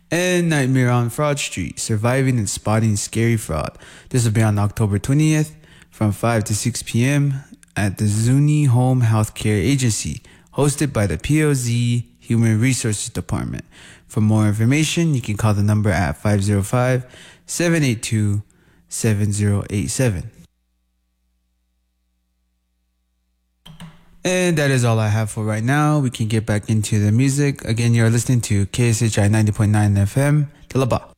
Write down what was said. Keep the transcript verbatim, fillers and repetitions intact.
and Nightmare on Fraud Street, Surviving and Spotting Scary Fraud. This will be on October twentieth from five to six p.m. at the Zuni Home Healthcare Agency, hosted by the P O Z Human Resources Department. For more information, you can call the number at five oh five, seven eight two, seven oh eight seven. And that is all I have for right now. We can get back into the music. Again, you're listening to K S H I ninety point nine F M, Talaba.